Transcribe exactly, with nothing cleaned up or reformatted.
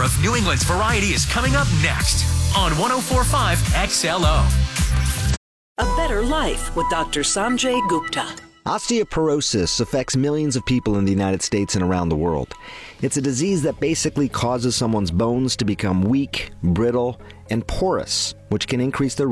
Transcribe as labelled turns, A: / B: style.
A: of New England's Variety is coming up next on one oh four point five X L O.
B: A Better Life with Doctor Sanjay Gupta.
C: Osteoporosis affects millions of people in the United States and around the world. It's a disease that basically causes someone's bones to become weak, brittle, and porous, which can increase their